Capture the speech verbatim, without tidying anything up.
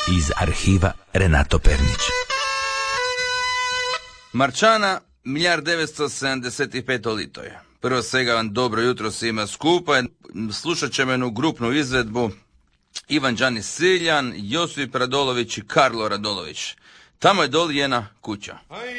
iz arhiva Renato Pernić. Marčana, milijard devetsto sedamdeset pet lito je. Prvo svega vam dobro jutro svima skupa. Slušat ćemo jednu grupnu izvedbu Ivan Đani Siljan, Josip Radolović i Karlo Radolović. Tamo je doli jedna kuća.